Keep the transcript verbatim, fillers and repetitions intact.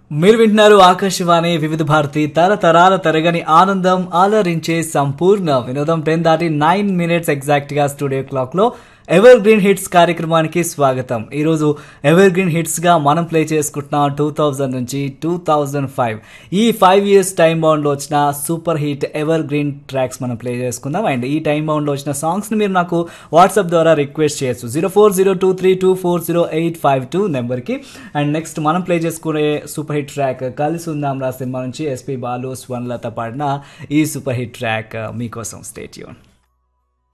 మీరు వింటున్నారు ఆకాశవాణి వివిధ భారతి తరతరాల తరగని ఆనందం ఆలరించే సంపూర్ణ వినోదం. టెన్ దాటి నైన్ మినిట్స్ ఎగ్జాక్ట్ గా స్టూడియో క్లాక్ లో ఎవర్ గ్రీన్ హిట్స్ కార్యక్రమానికి స్వాగతం. ఈరోజు ఎవర్ గ్రీన్ హిట్స్ గా మనం ప్లే చేసుకుంటున్నాం టూ థౌజండ్ నుంచి టూ థౌజండ్ ఫైవ్ ఈ ఫైవ్ ఇయర్స్ టైం బౌండ్ లో వచ్చిన super hit ever green tracks మనం ప్లే చేసుకుందాం. అండ్ ఈ టైం బౌండ్ లో వచ్చిన సాంగ్స్ ని మీరు నాకు వాట్సాప్ ద్వారా రిక్వెస్ట్ చేయొచ్చు zero four zero two three two four zero eight five two number కి. అండ్ నెక్స్ట్ మనం ప్లే చేసుకునే సూపర్ హిట్ ట్రాక్ కలిసి ఉందాం రా సినిమా నుంచి ఎస్పీ బాలు స్వర్ణలత పాడిన ఈ సూపర్ హిట్ ట్రాక్ మీకోసం. Stay tune.